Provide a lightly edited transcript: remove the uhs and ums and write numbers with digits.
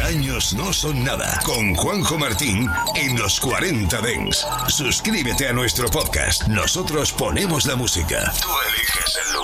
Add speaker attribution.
Speaker 1: 40 años no son nada. Con Juanjo Martín en los 40 Dents. Suscríbete a nuestro podcast. Nosotros ponemos la música. Tú eliges el lugar.